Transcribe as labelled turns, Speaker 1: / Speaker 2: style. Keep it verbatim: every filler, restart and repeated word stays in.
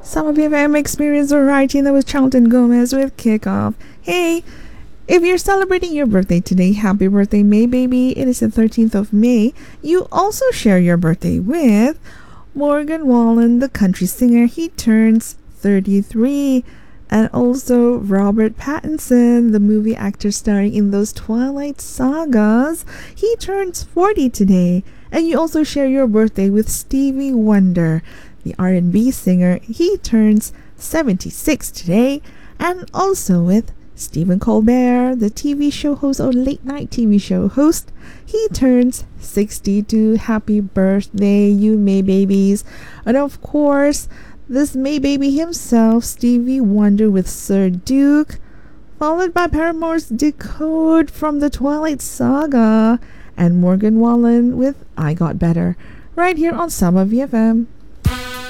Speaker 1: Some of you have experienced variety, and that was Charlton Gomez with Kickoff. Hey, if you're celebrating your birthday today, happy birthday, May baby. It is the thirteenth of May. You also share your birthday with Morgan Wallen, the country singer. He turns thirty-three. And also Robert Pattinson, the movie actor starring in those Twilight sagas. He turns forty today. And you also share your birthday with Stevie Wonder, the R and B singer. He turns seventy-six today. And also with Stephen Colbert, the T V show host or late night T V show host. He turns sixty-two. Happy birthday, you May babies. And of course, this May baby himself, Stevie Wonder with Sir Duke, followed by Paramore's Decode from the Twilight Saga, and Morgan Wallen with I Got Better, right here on Summer V F M.